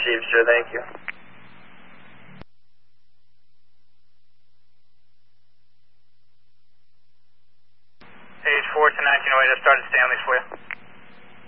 received, sir. Thank you. Page 4 to 1908. I've started Stanley's for you.